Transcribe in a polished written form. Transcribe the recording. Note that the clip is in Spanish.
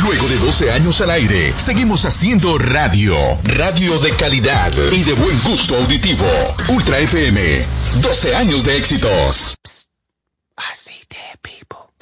Luego de 12 años al aire, seguimos haciendo radio. Radio de calidad y de buen gusto auditivo. Ultra FM. 12 años de éxitos. Psst. I see dead people.